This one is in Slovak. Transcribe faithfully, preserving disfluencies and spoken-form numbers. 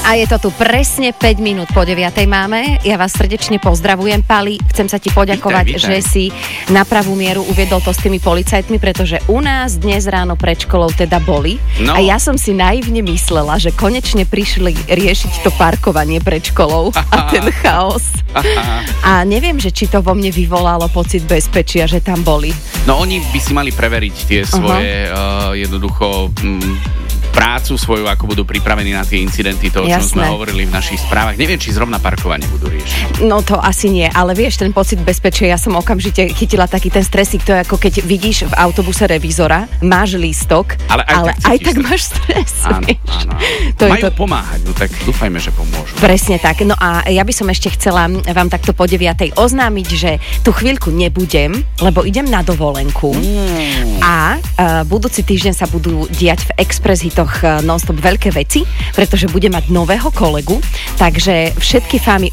A je to tu presne päť minút po deviatej máme. Ja vás srdečne pozdravujem, Pali. Chcem sa ti poďakovať, vítaj, vítaj. že si na pravú mieru uviedol to s tými policajtmi, pretože u nás dnes ráno pred školou teda boli. No. A ja som si naivne myslela, že konečne prišli riešiť to parkovanie pred školou a ten chaos. A neviem, že či to vo mne vyvolalo pocit bezpečia, že tam boli. No oni by si mali preveriť tie svoje uh, jednoducho... Mm, prácu svoju, ako budú pripravení na tie incidenty, to, o čom sme hovorili v našich správach. Neviem, či zrovna parkovanie budú riešiť. No to asi nie, ale vieš, ten pocit bezpečia, ja som okamžite chytila taký ten stresik, to je ako keď vidíš v autobuse revízora, máš lístok, ale aj ale tak, aj tak máš stres. Áno, áno. To Majú to... pomáhať, no tak dúfajme, že pomôžu. Presne tak. No a ja by som ešte chcela vám takto po deviatej oznámiť, že tú chvíľku nebudem, lebo idem na dovolenku mm. a uh, budúci týždeň sa budú diať v Express Hitoch non-stop veľké veci, pretože bude mať nového kolegu, takže všetky fámy